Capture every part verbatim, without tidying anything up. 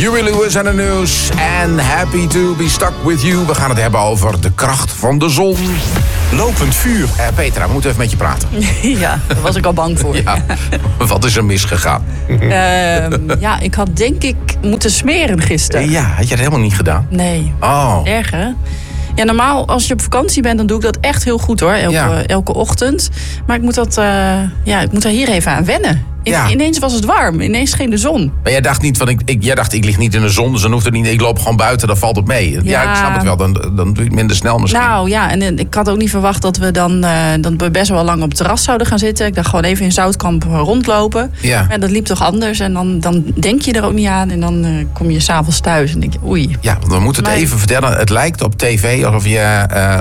Huey Lewis en de nieuws. And happy to be stuck with you. We gaan het hebben over de kracht van de zon. Lopend vuur. Uh, Petra, we moeten even met je praten. Ja, daar was ik al bang voor. Ja, wat is er misgegaan? Uh, ja, ik had denk ik moeten smeren gisteren. Ja, had je het helemaal niet gedaan? Nee. Oh. Erg, hè? Ja, normaal als je op vakantie bent, dan doe ik dat echt heel goed hoor. Elke, ja. elke ochtend. Maar ik moet, dat, uh, ja, ik moet daar hier even aan wennen. In, Ja. Ineens was het warm. Ineens scheen de zon. Maar jij dacht niet, van ik, ik, jij dacht ik lig niet in de zon, dus dan hoeft het niet. Ik loop gewoon buiten, dan valt het mee. Ja, Ja. ik snap het wel, dan, dan doe je het minder snel misschien. Nou ja, en, en ik had ook niet verwacht dat we dan uh, dat we best wel lang op het terras zouden gaan zitten. Ik dacht gewoon even in Zoutkamp rondlopen. Ja. En dat liep toch anders. En dan, dan denk je er ook niet aan. En dan uh, kom je s'avonds thuis en denk je, oei. Ja, want we moeten het Maar- even vertellen. Het lijkt op tv alsof je uh,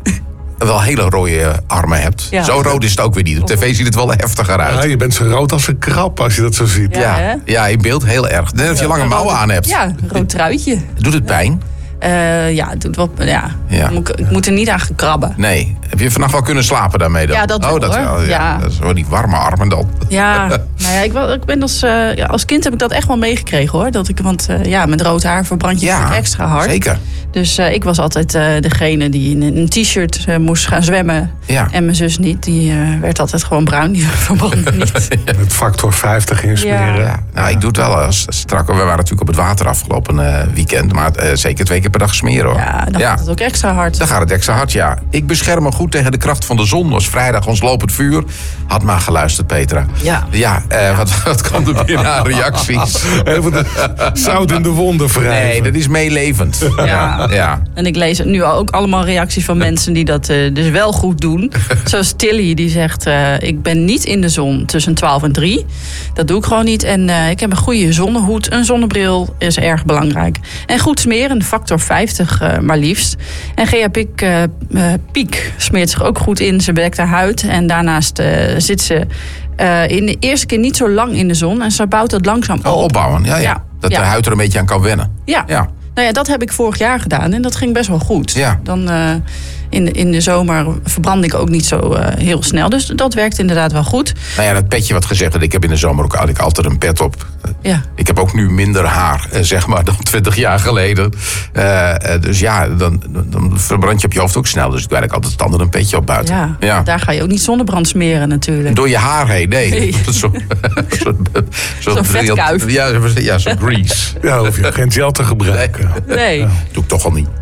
wel hele rode armen hebt. Ja. Zo rood is het ook weer niet. Op tv ziet het wel heftiger uit. Ja, je bent zo rood als een krab als je dat zo ziet. Ja, Ja, hè? ja, in beeld heel erg. Net als je lange mouwen aan hebt. Ja, een rood truitje. Doet het pijn? Uh, ja, het doet wel, ja. Ja. Ik, ik moet er niet aan krabben. Nee. Heb je vannacht wel kunnen slapen daarmee dan? Ja, dat wel, oh, dat hoor. wel. Ja. Ja. Dat is wel die warme armen dan. Ja, nou ja, ik, wel- ik ben als, uh, ja, als kind heb ik dat echt wel meegekregen hoor. Dat ik, want uh, ja, met rood haar verbrand je natuurlijk extra hard. Zeker. Dus uh, ik was altijd uh, degene die in een t-shirt uh, moest gaan zwemmen. Ja. En mijn zus niet. Die uh, werd altijd gewoon bruin. Die verbrandde niet. Met factor vijftig insmeren. Ja. Ja, nou, ik doe het wel als strak. We waren natuurlijk op het water afgelopen uh, weekend. Maar uh, zeker twee keer per dag smeren hoor. Ja, dan gaat het ook extra hard. Dan gaat het extra hard, ja. Ik bescherm me goed tegen de kracht van de zon. Was vrijdag ons lopend vuur. Had maar geluisterd, Petra. Ja. Ja, uh, wat, wat kwam er binnen aan reacties? Even de zout in de wonden wrijven. Nee, dat is meelevend. Ja. ja. En ik lees nu ook allemaal reacties van mensen die dat uh, dus wel goed doen. Zoals Tilly, die zegt... Uh, ik ben niet in de zon tussen twaalf en drie. Dat doe ik gewoon niet. En uh, ik heb een goede zonnehoed. Een zonnebril is erg belangrijk. En goed smeren, factor vijftig uh, maar liefst. En Gea Piek, uh, uh, Piek smeert zich ook goed in. Ze bedekt haar huid. En daarnaast uh, zit ze uh, in de eerste keer niet zo lang in de zon. En ze bouwt dat langzaam op. Oh, opbouwen, ja, ja. Ja. Dat Ja. de huid er een beetje aan kan wennen. Ja. Ja. Nou ja, dat heb ik vorig jaar gedaan en dat ging best wel goed. Ja. Dan uh, in, de, in de zomer verbrand ik ook niet zo uh, heel snel. Dus dat werkt inderdaad wel goed. Nou ja, dat petje wat gezegd. Ik heb in de zomer ook eigenlijk altijd een pet op. Ja. Ik heb ook nu minder haar, zeg maar, dan twintig jaar geleden. Uh, dus ja, dan, dan verbrand je op je hoofd ook snel. Dus ik doe eigenlijk altijd standaard een petje op buiten. Ja. Ja. Daar ga je ook niet zonnebrand smeren natuurlijk. Door je haar heen, nee. Nee. Zo'n zo, zo, Zo'n vetkuif. Ja, ja zo'n grease. Ja, hoef je geen gel te gebruiken. Nee. Ja. Doe ik toch al niet.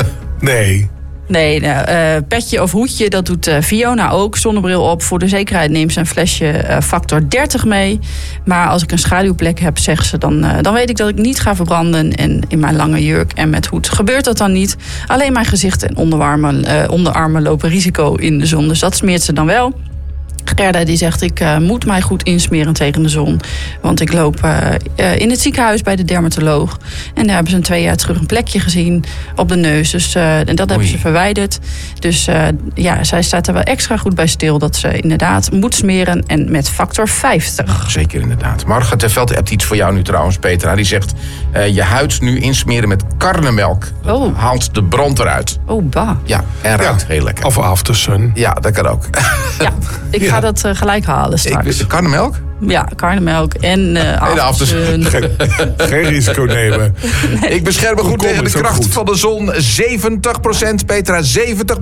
Nee. Nee, nou, uh, petje of hoedje, dat doet uh, Fiona ook. Zonnebril op. Voor de zekerheid neemt ze een flesje uh, factor dertig mee. Maar als ik een schaduwplek heb, zegt ze, dan, uh, dan weet ik dat ik niet ga verbranden. En in mijn lange jurk en met hoed gebeurt dat dan niet. Alleen mijn gezicht en onderarmen, uh, onderarmen lopen risico in de zon. Dus dat smeert ze dan wel. Gerda die zegt, ik uh, moet mij goed insmeren tegen de zon. Want ik loop uh, uh, in het ziekenhuis bij de dermatoloog. En daar hebben ze een twee jaar terug een plekje gezien op de neus. Dus, uh, en dat Oei. hebben ze verwijderd. Dus uh, ja, zij staat er wel extra goed bij stil dat ze inderdaad moet smeren. En met factor vijftig. Zeker inderdaad. Marga Terveld hebt iets voor jou nu trouwens, Petra. Die zegt, uh, je huid nu insmeren met karnemelk. Dat Oh. haalt de brand eruit. Oh, bah. Ja, en ruikt heel lekker. Of after sun. Ja, dat kan ook. Ja, ik ga Ja. dat uh, gelijk halen Ik, straks. karnemelk? Ja, karnemelk en uh, aftersun. aftersun. Geen, geen risico nemen. Ik bescherm me goed Komkommer tegen de is ook kracht goed. van de zon. zeventig procent, Petra, zeventig